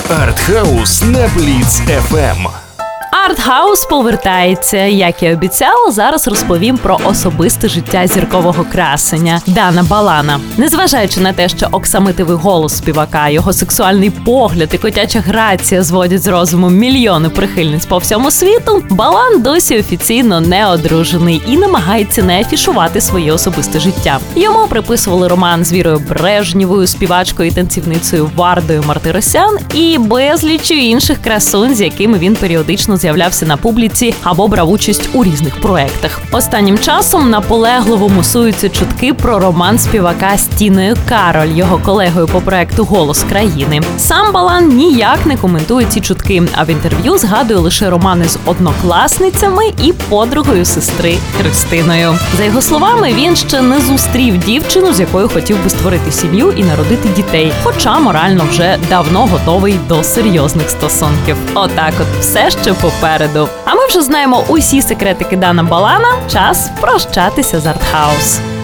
Артхаус на Бліц FM. Артхаус повертається. Як і обіцяла, зараз розповім про особисте життя зіркового красеня Дана Балана. Незважаючи на те, що оксамитовий голос співака, його сексуальний погляд і котяча грація зводять з розуму мільйони прихильниць по всьому світу, Балан досі офіційно не одружений і намагається не афішувати своє особисте життя. Йому приписували роман з Вірою Брежнєвою, співачкою і танцівницею Вардою Мартиросян і безліччю інших красунь, з якими він періодично з'являвся на публіці або брав участь у різних проєктах. Останнім часом наполегливо мусуються чутки про роман співака з Тіною Кароль, його колегою по проєкту «Голос країни». Сам Балан ніяк не коментує ці чутки, а в інтерв'ю згадує лише романи з однокласницями і подругою сестри Христиною. За його словами, він ще не зустрів дівчину, з якою хотів би створити сім'ю і народити дітей, хоча морально вже давно готовий до серйозних стосунків. Отак от все ще попереду. А ми вже знаємо усі секретики Дана Балана. Час прощатися з Артхаус.